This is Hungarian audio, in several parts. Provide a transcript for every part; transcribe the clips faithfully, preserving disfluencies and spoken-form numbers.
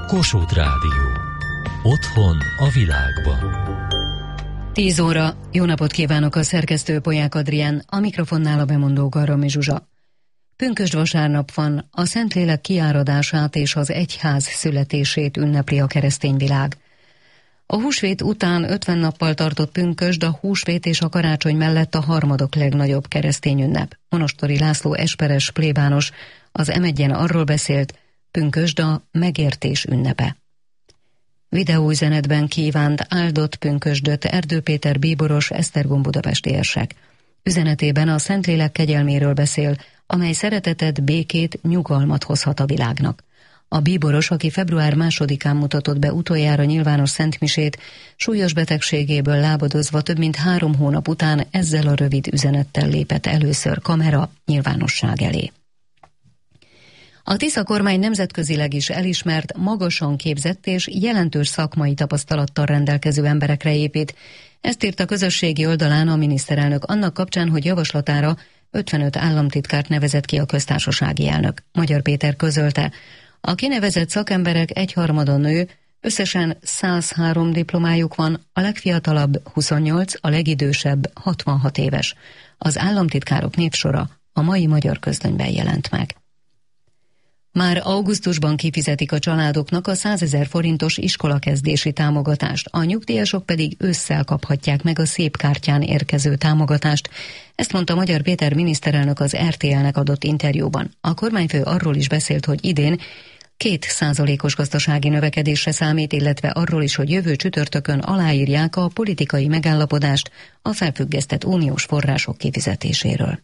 Kossuth Rádió. Otthon a világban. tíz óra. Jó napot kívánok, a szerkesztő Polyák Adrián, a mikrofonnál a bemondó Garami Zsuzsa. Pünkösd vasárnap van, a Szentlélek kiáradását és az egyház születését ünnepli a keresztény világ. A húsvét után ötven nappal tartott pünkösd a húsvét és a karácsony mellett a harmadik legnagyobb keresztény ünnep. Monostori László esperes plébános az em egyen arról beszélt, pünkösd a megértés ünnepe. Videóüzenetben kívánt áldott pünkösdöt Erdő Péter bíboros, Esztergom budapesti érsek. Üzenetében a Szentlélek kegyelméről beszél, amely szeretetet, békét, nyugalmat hozhat a világnak. A bíboros, aki február másodikán mutatott be utoljára nyilvános szentmisét, súlyos betegségéből lábadozva több mint három hónap után ezzel a rövid üzenettel lépett először kamera nyilvánosság elé. A Tisza kormány nemzetközileg is elismert, magasan képzett és jelentős szakmai tapasztalattal rendelkező emberekre épít. Ezt írt a közösségi oldalán a miniszterelnök annak kapcsán, hogy javaslatára ötvenöt államtitkárt nevezett ki a köztársasági elnök. Magyar Péter közölte, a kinevezett szakemberek egyharmada nő, összesen száz három diplomájuk van, a legfiatalabb huszonnyolc, a legidősebb hatvanhat éves. Az államtitkárok névsora a mai Magyar Közlönyben jelent meg. Már augusztusban kifizetik a családoknak a százezer forintos iskolakezdési támogatást, a nyugdíjasok pedig ősszel kaphatják meg a szép kártyán érkező támogatást. Ezt mondta Magyar Péter miniszterelnök az er té el-nek adott interjúban. A kormányfő arról is beszélt, hogy idén két százalékos gazdasági növekedésre számít, illetve arról is, hogy jövő csütörtökön aláírják a politikai megállapodást a felfüggesztett uniós források kifizetéséről.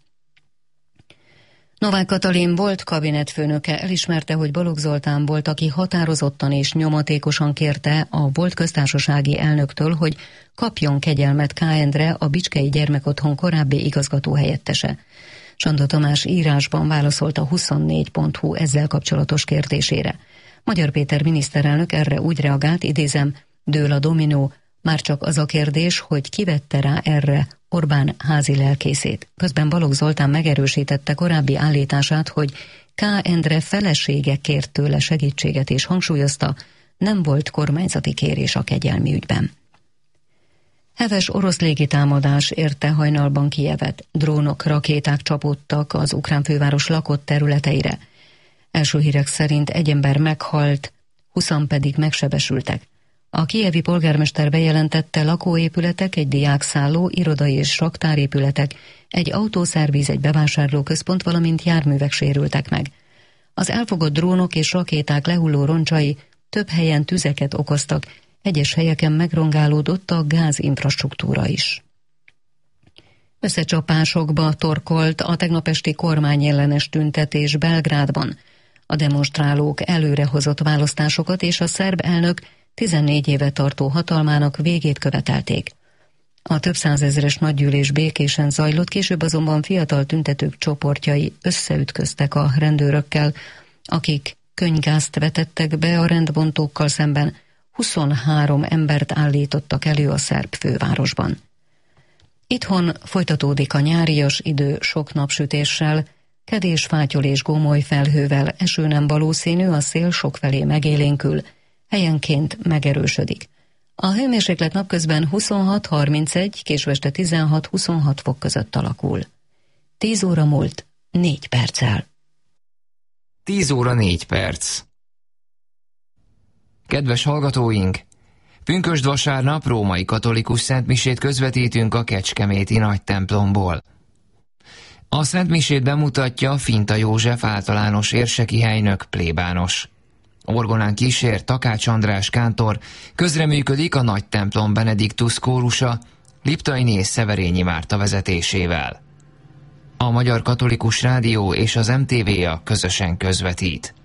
Novák Katalin volt kabinetfőnöke elismerte, hogy Balogh Zoltán volt, aki határozottan és nyomatékosan kérte a volt köztársasági elnöktől, hogy kapjon kegyelmet K. Endre, a Bicskei Gyermekotthon korábbi igazgatóhelyettese. Sanda Tamás írásban válaszolt a huszonnégy pont hu ezzel kapcsolatos kérdésére. Magyar Péter miniszterelnök erre úgy reagált, idézem, dől a dominó, már csak az a kérdés, hogy ki vette rá erre Orbán házi lelkészét. Közben Balogh Zoltán megerősítette korábbi állítását, hogy K. Endre felesége kért tőle segítséget és hangsúlyozta, nem volt kormányzati kérés a kegyelmi ügyben. Heves orosz légitámadás érte hajnalban Kijevet. Drónok, rakéták csapódtak az ukrán főváros lakott területeire. Első hírek szerint egy ember meghalt, húszan pedig megsebesültek. A kijevi polgármester bejelentette, lakóépületek, egy diákszálló, irodai és raktárépületek, egy autószerviz, egy bevásárlóközpont, valamint járművek sérültek meg. Az elfogott drónok és rakéták lehulló roncsai több helyen tüzeket okoztak, egyes helyeken megrongálódott a gázinfrastruktúra is. Összecsapásokba torkolt a tegnap esti kormányellenes tüntetés Belgrádban. A demonstrálók előrehozott választásokat és a szerb elnök tizennégy éve tartó hatalmának végét követelték. A több százezres nagygyűlés békésen zajlott, később azonban fiatal tüntetők csoportjai összeütköztek a rendőrökkel, akik könnygázt vetettek be a rendbontókkal szemben, huszonhárom embert állítottak elő a szerb fővárosban. Itthon folytatódik a nyárias idő sok napsütéssel, kedés, fátyol és gómoly felhővel, eső nem valószínű, a szél sokfelé megélénkül, helyenként megerősödik. A hőmérséklet napközben huszonhat harmincegy, késő este tizenhat huszonhat fok között alakul. tíz óra múlt, négy perccel. tíz óra négy perc. Kedves hallgatóink! Pünkösd vasárnap római katolikus szentmisét közvetítünk a kecskeméti nagy templomból. A szentmisét bemutatja Finta József általános érseki helynök plébános. Orgonán kísér Takács András kántor, közreműködik a nagy templom Benediktus kórusa, Liptai Szeverényi Márta vezetésével. A Magyar Katolikus Rádió és az em té vé a közösen közvetít.